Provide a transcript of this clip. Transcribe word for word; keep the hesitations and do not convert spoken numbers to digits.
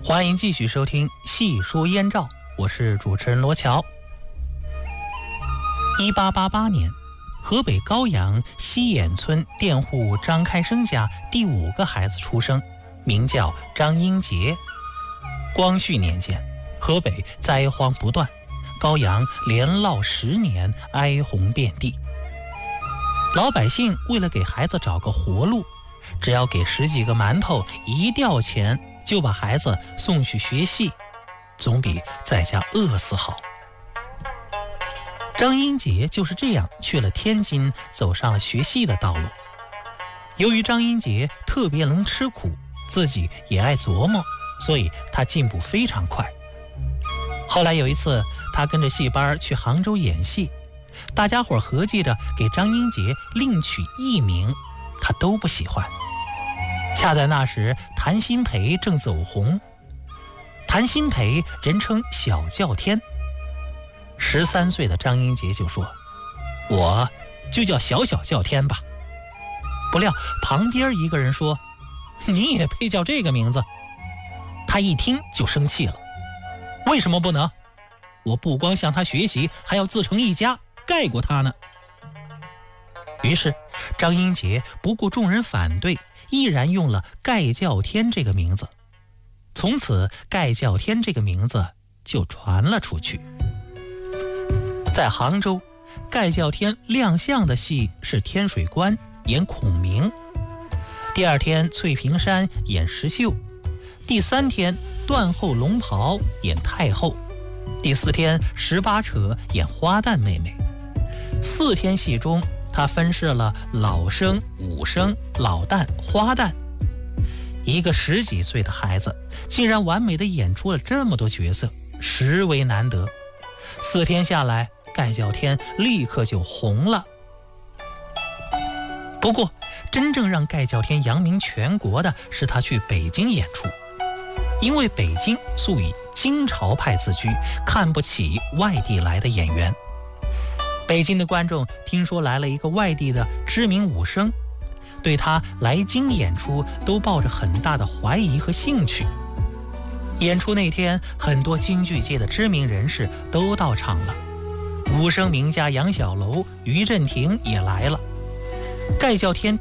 欢迎继续收听《细说燕赵》，我是主持人罗乔。一八八八年，河北高阳西眼村佃户张开生家第五个孩子出生，名叫张英杰。光绪年间，河北灾荒不断，高阳连涝十年，哀鸿遍地。老百姓为了给孩子找个活路，只要给十几个馒头一吊钱，就把孩子送去学戏，总比在家饿死好。张英杰就是这样去了天津，走上了学戏的道路。由于张英杰特别能吃苦，自己也爱琢磨，所以他进步非常快。后来有一次，他跟着戏班去杭州演戏，大家伙合计着给张英杰另取艺名，他都不喜欢。恰在那时，谭鑫培正走红。谭鑫培人称小叫天。十三岁的张英杰就说：“我就叫小小叫天吧。”不料旁边一个人说：“你也配叫这个名字？”他一听就生气了：“为什么不能？我不光向他学习，还要自成一家，盖过他呢。”于是张英杰不顾众人反对，毅然用了盖叫天这个名字。从此盖叫天这个名字就传了出去。在杭州，盖叫天亮相的戏是天水关演孔明，第二天翠屏山演石秀，第三天断后龙袍演太后，第四天十八扯演花旦妹妹。四天戏中，他分饰了老生、武生、老旦、花旦。一个十几岁的孩子竟然完美地演出了这么多角色，实为难得。四天下来，盖叫天立刻就红了。不过真正让盖叫天扬名全国的是他去北京演出，因为北京素以京朝派自居，看不起外地来的演员。北京的观众听说来了一个外地的知名武生，对他来京演出都抱着很大的怀疑和兴趣。演出那天，很多京剧界的知名人士都到场了，武生名家杨小楼、于振廷也来了。盖叫天